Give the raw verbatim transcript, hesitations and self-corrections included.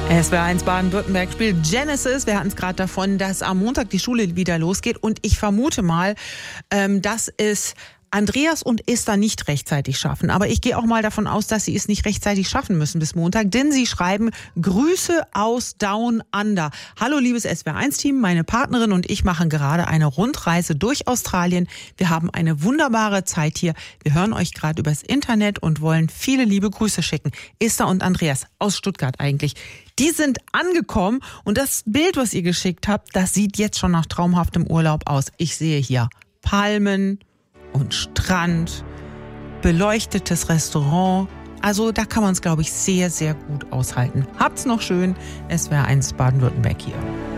S W R eins Baden-Württemberg spielt Genesis. Wir hatten es gerade davon, dass am Montag die Schule wieder losgeht. Und ich vermute mal, ähm, dass es Andreas und Esther nicht rechtzeitig schaffen. Aber ich gehe auch mal davon aus, dass sie es nicht rechtzeitig schaffen müssen bis Montag, denn sie schreiben Grüße aus Down Under. Hallo liebes S W R eins Team, meine Partnerin und ich machen gerade eine Rundreise durch Australien. Wir haben eine wunderbare Zeit hier. Wir hören euch gerade übers Internet und wollen viele liebe Grüße schicken. Esther und Andreas aus Stuttgart eigentlich. Die sind angekommen und das Bild, was ihr geschickt habt, das sieht jetzt schon nach traumhaftem Urlaub aus. Ich sehe hier Palmen und Strand, beleuchtetes Restaurant. Also da kann man es, glaube ich, sehr, sehr gut aushalten. Habt's noch schön. S W R eins Baden-Württemberg hier.